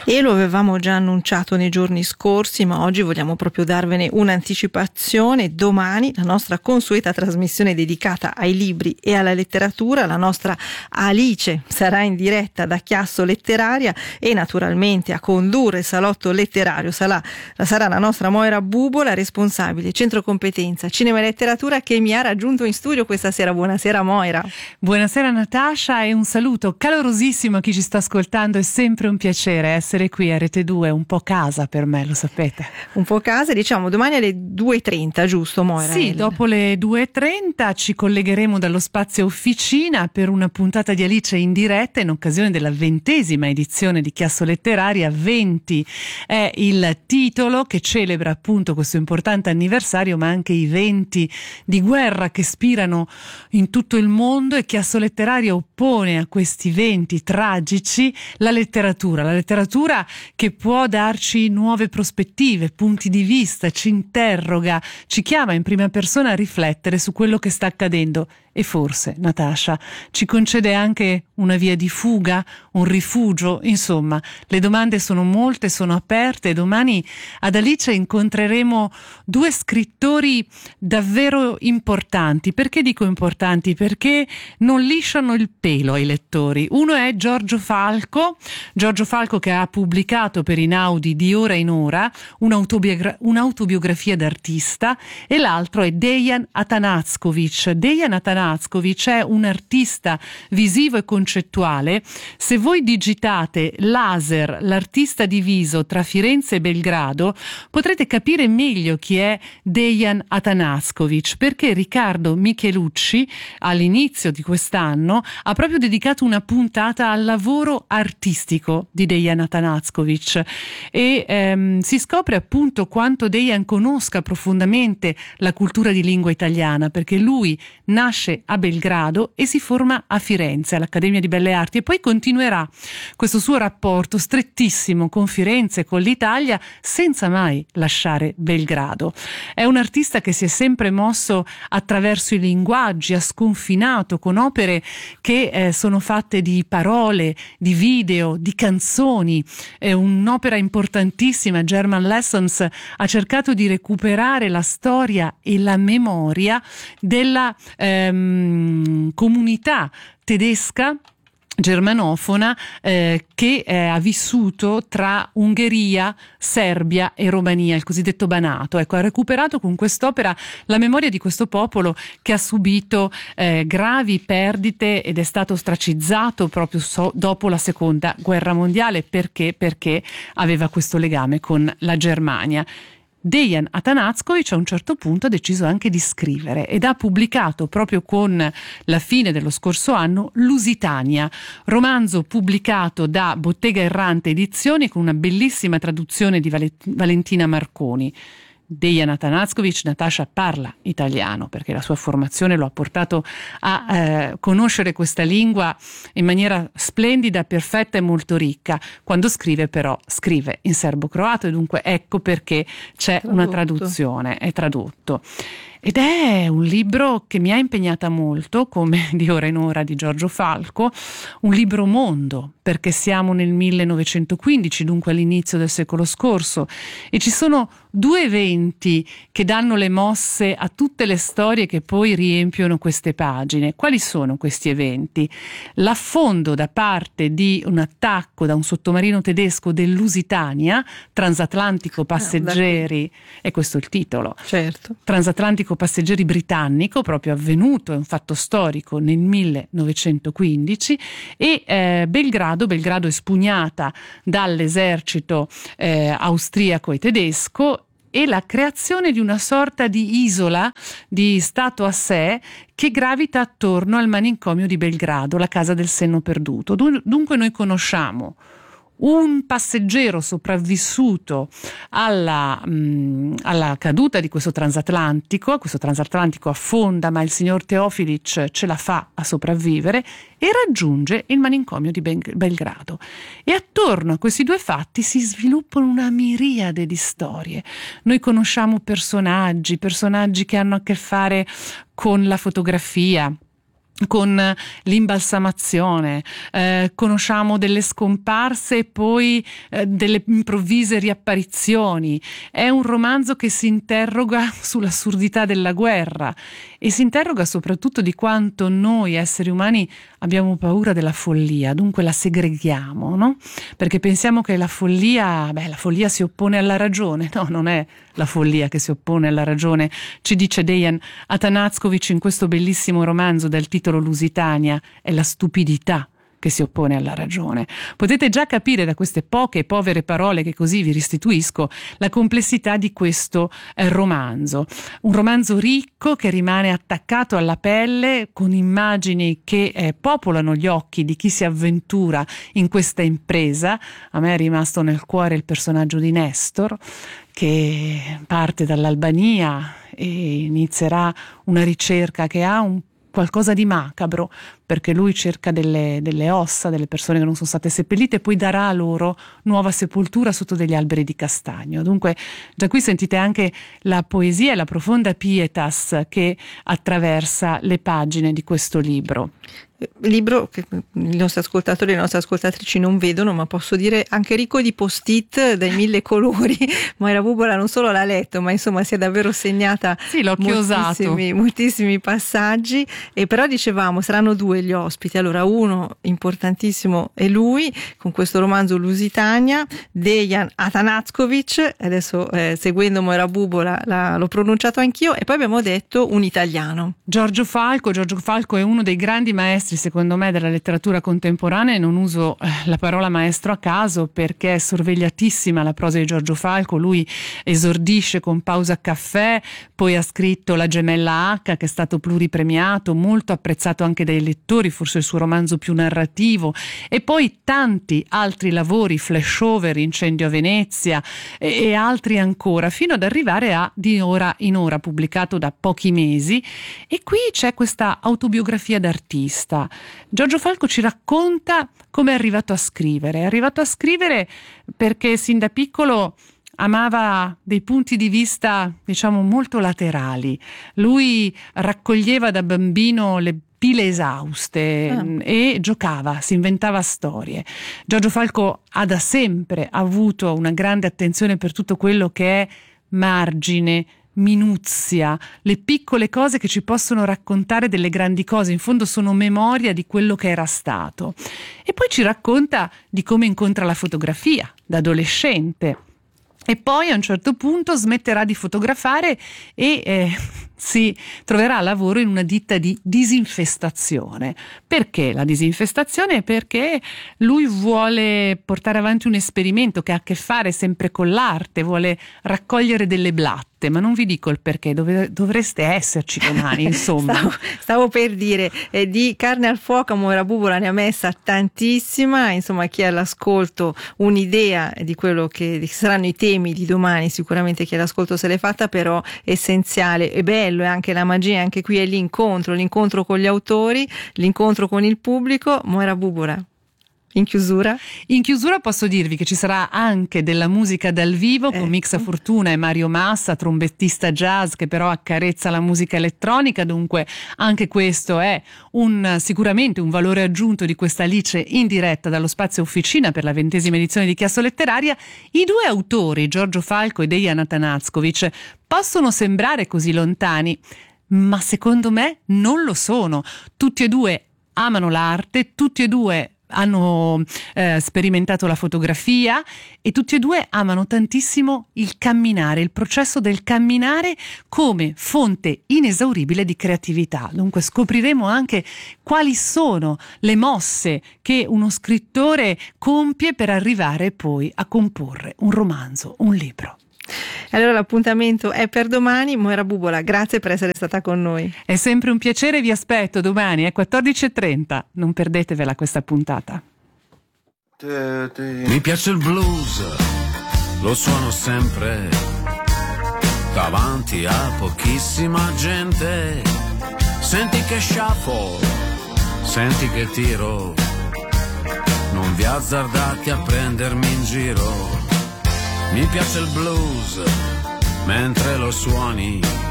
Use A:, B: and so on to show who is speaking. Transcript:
A: E lo avevamo già annunciato nei giorni scorsi, ma oggi vogliamo proprio darvene un'anticipazione. Domani la nostra consueta trasmissione dedicata ai libri e alla letteratura, la nostra Alice sarà in diretta da Chiasso Letteraria e naturalmente a condurre il salotto letterario sarà la nostra Moira Bubola, responsabile centro competenza cinema e letteratura, che mi ha raggiunto in studio questa sera. Buonasera Moira.
B: Buonasera Natascia e un saluto calorosissimo a chi ci sta ascoltando. È sempre un piacere essere qui a Rete 2, un po' casa per me, lo sapete.
A: Un po' casa, diciamo domani alle 2:30, giusto Moira?
B: Sì, dopo le 2:30 ci collegheremo dallo spazio Officina per una puntata di Alice in diretta in occasione della 20ª edizione di Chiasso Letteraria. 20 è il titolo che celebra appunto questo importante anniversario, ma anche i 20 di guerra che spirano in tutto il mondo, e Chiasso Letteraria oppone a questi 20 tragici la letteratura che può darci nuove prospettive, punti di vista, ci interroga, ci chiama in prima persona a riflettere su quello che sta accadendo e forse, Natascia, ci concede anche una via di fuga, un rifugio. Insomma, le domande sono molte, sono aperte, e domani ad Alice incontreremo due scrittori davvero importanti. Perché dico importanti? Perché non lisciano il pelo ai lettori. Uno è Giorgio Falco che ha pubblicato per Inaudi Di ora in ora un'autobiografia d'artista, e l'altro è Dejan Atanackovic. Dejan Atanackovic è un artista visivo e concettuale. Se voi digitate laser, l'artista diviso tra Firenze e Belgrado, potrete capire meglio chi è Dejan Atanackovic, perché Riccardo Michelucci all'inizio di quest'anno ha proprio dedicato una puntata al lavoro artistico di Dejan Atanackovic, e si scopre appunto quanto Dejan conosca profondamente la cultura di lingua italiana, perché lui nasce a Belgrado e si forma a Firenze all'Accademia di Belle Arti, e poi continuerà questo suo rapporto strettissimo con Firenze, con l'Italia, senza mai lasciare Belgrado. È un artista che si è sempre mosso attraverso i linguaggi, ha sconfinato con opere che sono fatte di parole, di video, di canzoni. È un'opera importantissima. German Lessons ha cercato di recuperare la storia e la memoria della comunità tedesca germanofona che ha vissuto tra Ungheria, Serbia e Romania, il cosiddetto Banato. Ecco, ha recuperato con quest'opera la memoria di questo popolo che ha subito gravi perdite ed è stato ostracizzato proprio dopo la seconda guerra mondiale, perché aveva questo legame con la Germania. Dejan Atanackovic a un certo punto ha deciso anche di scrivere ed ha pubblicato proprio con la fine dello scorso anno Lusitania, romanzo pubblicato da Bottega Errante Edizioni con una bellissima traduzione di Valentina Marconi. Dejan Atanackovic, Natascia, parla italiano perché la sua formazione lo ha portato a conoscere questa lingua in maniera splendida, perfetta e molto ricca. Quando scrive però scrive in serbo-croato, e dunque ecco perché c'è una traduzione, è tradotto. Ed è un libro che mi ha impegnata molto, come Di ora in ora di Giorgio Falco, un libro mondo, perché siamo nel 1915, dunque all'inizio del secolo scorso, e ci sono due eventi che danno le mosse a tutte le storie che poi riempiono queste pagine. Quali sono questi eventi? L'affondo da parte di un attacco da un sottomarino tedesco del Lusitania, transatlantico passeggeri, e questo è il titolo,
A: certo,
B: transatlantico passeggeri britannico, proprio avvenuto, è un fatto storico, nel 1915, e Belgrado espugnata dall'esercito austriaco e tedesco, e la creazione di una sorta di isola, di stato a sé, che gravita attorno al manicomio di Belgrado, la casa del senno perduto. Dunque noi conosciamo un passeggero sopravvissuto alla caduta di questo transatlantico affonda, ma il signor Teofilic ce la fa a sopravvivere e raggiunge il manicomio di Belgrado. E attorno a questi due fatti si sviluppano una miriade di storie. Noi conosciamo personaggi che hanno a che fare con la fotografia, con l'imbalsamazione, conosciamo delle scomparse e poi delle improvvise riapparizioni. È un romanzo che si interroga sull'assurdità della guerra e si interroga soprattutto di quanto noi esseri umani abbiamo paura della follia, dunque la segreghiamo, no? Perché pensiamo che la follia si oppone alla ragione. No, non è la follia che si oppone alla ragione, ci dice Dejan Atanackovic in questo bellissimo romanzo dal titolo Lusitania, è la stupidità che si oppone alla ragione. Potete già capire da queste poche e povere parole che così vi restituisco la complessità di questo romanzo. Un romanzo ricco che rimane attaccato alla pelle con immagini che popolano gli occhi di chi si avventura in questa impresa. A me è rimasto nel cuore il personaggio di Nestor, che parte dall'Albania e inizierà una ricerca che ha un qualcosa di macabro, perché lui cerca delle ossa delle persone che non sono state seppellite e poi darà loro nuova sepoltura sotto degli alberi di castagno. Dunque già qui sentite anche la poesia e la profonda pietas che attraversa le pagine di questo libro.
A: Libro che i nostri ascoltatori e le nostre ascoltatrici non vedono, ma posso dire anche ricco di post-it dai 1000 colori. Moira Bubola non solo l'ha letto, ma insomma si è davvero segnata moltissimi passaggi. E però dicevamo saranno due gli ospiti. Allora uno importantissimo è lui con questo romanzo Lusitania, Dejan Atanackovic, adesso seguendo Moira Bubola l'ho pronunciato anch'io, e poi abbiamo detto un italiano,
B: Giorgio Falco è uno dei grandi maestri secondo me della letteratura contemporanea, e non uso la parola maestro a caso perché è sorvegliatissima la prosa di Giorgio Falco. Lui esordisce con Pausa Caffè, poi ha scritto La gemella H, che è stato pluripremiato, molto apprezzato anche dai lettori, forse il suo romanzo più narrativo, e poi tanti altri lavori, Flashover, Incendio a Venezia e altri ancora, fino ad arrivare a Di ora in ora, pubblicato da pochi mesi. E qui c'è questa autobiografia d'artista. Giorgio Falco ci racconta come è arrivato a scrivere. È arrivato a scrivere perché sin da piccolo amava dei punti di vista, diciamo, molto laterali. Lui raccoglieva da bambino le pile esauste e giocava, si inventava storie. Giorgio Falco ha da sempre avuto una grande attenzione per tutto quello che è margine, minuzia, le piccole cose che ci possono raccontare delle grandi cose. In fondo sono memoria di quello che era stato. E poi ci racconta di come incontra la fotografia da adolescente, e poi a un certo punto smetterà di fotografare e si troverà lavoro in una ditta di disinfestazione. Perché la disinfestazione? Perché lui vuole portare avanti un esperimento che ha a che fare sempre con l'arte, vuole raccogliere delle blatte, ma non vi dico il perché, dovreste esserci domani, insomma.
A: Stavo per dire, di carne al fuoco Moira Bubola ne ha messa tantissima, insomma chi è all'ascolto un'idea di quello che saranno i temi di domani, sicuramente chi è all'ascolto se l'è fatta, però essenziale e bello. E anche la magia, anche qui è l'incontro con gli autori, l'incontro con il pubblico. Moira Bubola, in chiusura
B: posso dirvi che ci sarà anche della musica dal vivo con Mixa Fortuna e Mario Massa, trombettista jazz che però accarezza la musica elettronica. Dunque anche questo è sicuramente un valore aggiunto di questa Alice in diretta dallo Spazio Officina per la 20ª edizione di Chiasso Letteraria. I due autori, Giorgio Falco e Dejan Atanackovic, possono sembrare così lontani, ma secondo me non lo sono. Tutti e due amano l'arte, tutti e due hanno sperimentato la fotografia e tutti e due amano tantissimo il camminare, il processo del camminare come fonte inesauribile di creatività. Dunque scopriremo anche quali sono le mosse che uno scrittore compie per arrivare poi a comporre un romanzo, un libro.
A: Allora l'appuntamento è per domani. Moira Bubola, grazie per essere stata con noi.
B: È sempre un piacere, vi aspetto domani alle 14:30. Non perdetevela questa puntata.
C: Mi piace il blues, lo suono sempre davanti a pochissima gente. Senti che shuffle, senti che tiro, non vi azzardate a prendermi in giro. Mi piace il blues, mentre lo suoni